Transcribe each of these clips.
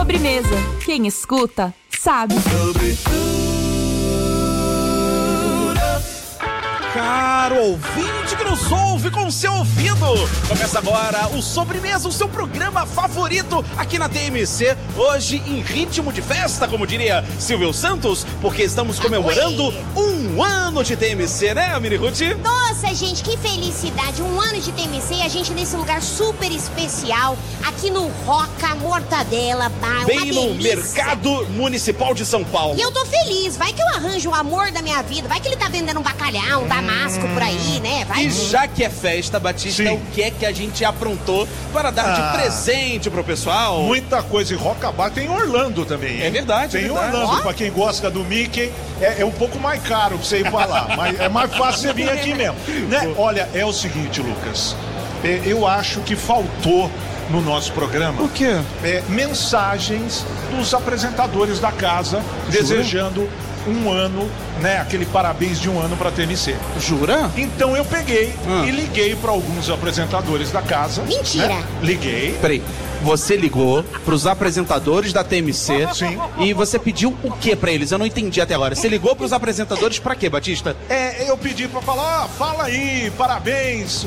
Sobremesa. Quem escuta, sabe. Caro ouvinte que nos ouve com seu ouvido, começa agora o Sobremesa, o seu programa favorito aqui na TMC, hoje em ritmo de festa, como diria Silvio Santos, porque estamos comemorando um ano de TMC, né, Mini Ruth? Nossa, gente, que felicidade, um ano de TMC e a gente nesse lugar super especial, aqui no Roca Mortadela Bar, bem no Mercado Municipal de São Paulo. E eu tô feliz, vai que eu arranjo o amor da minha vida, vai que ele tá vendendo um bacalhau, um damasco por aí, né? Vai. E já que é festa, Batista, o que é que a gente aprontou para dar de presente pro pessoal? Muita coisa. E Roca Bar tem Orlando também, hein? É verdade, tem Orlando, pra quem gosta do Mickey, é um pouco mais caro pra você ir pra lá, mas é mais fácil você vir aqui mesmo, né? Olha, é o seguinte, Lucas, eu acho que faltou no nosso programa. O quê? Mensagens dos apresentadores da casa, desejando um ano, né? Aquele parabéns de um ano pra TMC. Jura? Então eu peguei e liguei pra alguns apresentadores da casa. Mentira! Né? Liguei. Peraí, você ligou pros apresentadores da TMC. Sim. E você pediu o que pra eles? Eu não entendi até agora. Você ligou pros apresentadores pra quê, Batista? Eu pedi pra falar, fala aí, parabéns,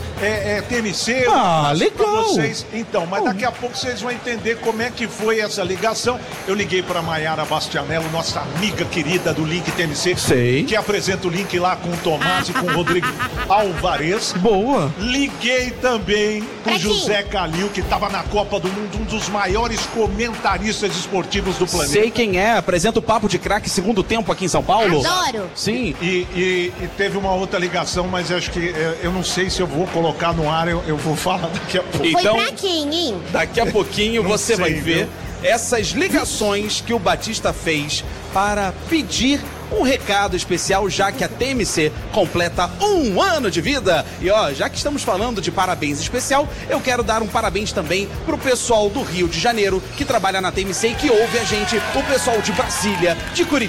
TMC. Legal. Pra vocês. Então, mas daqui a pouco vocês vão entender como é que foi essa ligação. Eu liguei pra Maiara Bastianello, nossa amiga querida do Link TMC. Sei. Que apresenta o link lá com o Tomás e com o Rodrigo Alvarez. Boa. Liguei também pro José Calil, que tava na Copa do Mundo, um dos maiores comentaristas esportivos do planeta. Sei quem é, apresenta o Papo de Craque segundo tempo aqui em São Paulo. Adoro. Sim. E teve uma outra ligação, mas acho que eu não sei se eu vou colocar no ar, eu vou falar daqui a pouco. Então, foi pra quem, hein? Daqui a pouquinho você vai sei, ver essas ligações que o Batista fez para pedir um recado especial, já que a TMC completa um ano de vida. E já que estamos falando de parabéns especial, eu quero dar um parabéns também pro pessoal do Rio de Janeiro, que trabalha na TMC e que ouve a gente, o pessoal de Brasília, de Curitiba,